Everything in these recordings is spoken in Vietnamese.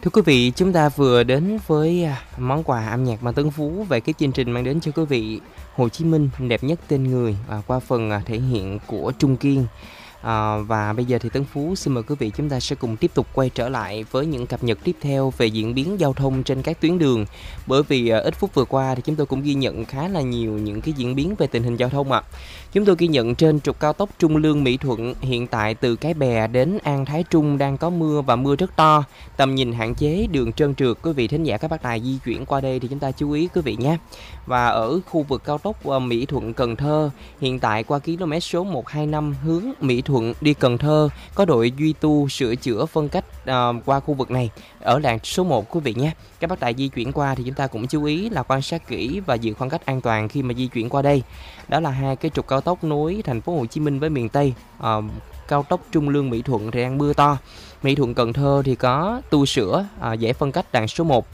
Thưa quý vị, chúng ta vừa đến với món quà âm nhạc mang Tấn Phú về cái chương trình mang đến cho quý vị Hồ Chí Minh đẹp nhất tên người qua phần thể hiện của Trung Kiên. Và bây giờ thì Tấn Phú xin mời quý vị chúng ta sẽ cùng tiếp tục quay trở lại với những cập nhật tiếp theo về diễn biến giao thông trên các tuyến đường. Bởi vì ít phút vừa qua thì chúng tôi cũng ghi nhận khá là nhiều những cái diễn biến về tình hình giao thông ạ. Chúng tôi ghi nhận trên trục cao tốc Trung Lương - Mỹ Thuận hiện tại từ Cái Bè đến An Thái Trung đang có mưa và mưa rất to. Tầm nhìn hạn chế, đường trơn trượt. Quý vị thính giả các bác tài di chuyển qua đây thì chúng ta chú ý quý vị nhé. Và ở khu vực cao tốc Mỹ Thuận - Cần Thơ hiện tại qua km số 125 hướng Mỹ Thuận đi Cần Thơ có đội duy tu sửa chữa phân cách qua khu vực này ở làn số 1 quý vị nhé. Các bác tài di chuyển qua thì chúng ta cũng chú ý là quan sát kỹ và giữ khoảng cách an toàn khi mà di chuyển qua đây. Đó là hai cái trục cao tốc nối thành phố Hồ Chí Minh với miền Tây. Cao tốc Trung Lương - Mỹ Thuận thì đang mưa to. Mỹ Thuận - Cần Thơ thì có tu sửa giải phân cách làn số 1.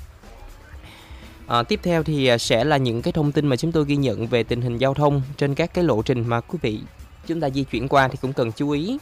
Tiếp theo thì sẽ là những cái thông tin mà chúng tôi ghi nhận về tình hình giao thông trên các cái lộ trình mà quý vị chúng ta di chuyển qua thì cũng cần chú ý.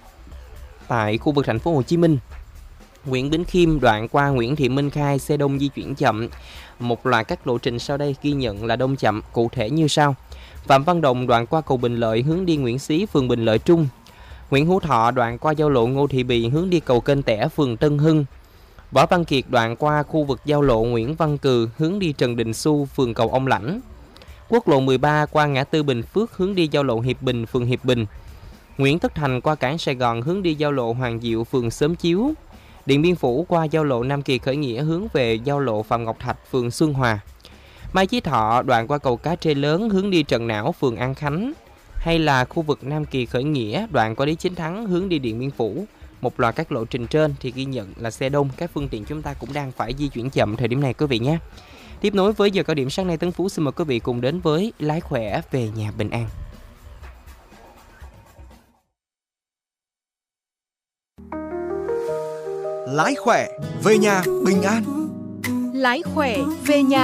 Tại khu vực thành phố Hồ Chí Minh, Nguyễn Bính Khiêm đoạn qua Nguyễn Thị Minh Khai xe đông di chuyển chậm. Một loạt các lộ trình sau đây ghi nhận là đông chậm cụ thể như sau. Phạm Văn Đồng đoạn qua cầu Bình Lợi hướng đi Nguyễn Xí phường Bình Lợi Trung. Nguyễn Hữu Thọ đoạn qua giao lộ Ngô Thị Bì hướng đi cầu Kênh Tẻ phường Tân Hưng. Võ Văn Kiệt đoạn qua khu vực giao lộ Nguyễn Văn Cừ hướng đi Trần Đình Xu phường Cầu Ông Lãnh. Quốc lộ 13 qua ngã tư Bình Phước hướng đi giao lộ Hiệp Bình phường Hiệp Bình. Nguyễn Tất Thành qua cảng Sài Gòn hướng đi giao lộ Hoàng Diệu phường Xóm Chiếu. Điện Biên Phủ qua giao lộ Nam Kỳ Khởi Nghĩa hướng về giao lộ Phạm Ngọc Thạch phường Xuân Hòa. Mai Chí Thọ đoạn qua cầu Cá Trê Lớn hướng đi Trần Não phường An Khánh. Hay là khu vực Nam Kỳ Khởi Nghĩa đoạn qua Lý Chính Thắng hướng đi Điện Biên Phủ. Một loạt các lộ trình trên thì ghi nhận là xe đông, các phương tiện chúng ta cũng đang phải di chuyển chậm thời điểm này quý vị nhé. Tiếp nối với giờ cao điểm sáng nay, Tấn Phú xin mời quý vị cùng đến với Lái Khỏe về nhà bình an. Lái khỏe về nhà bình an. Lái khỏe về nhà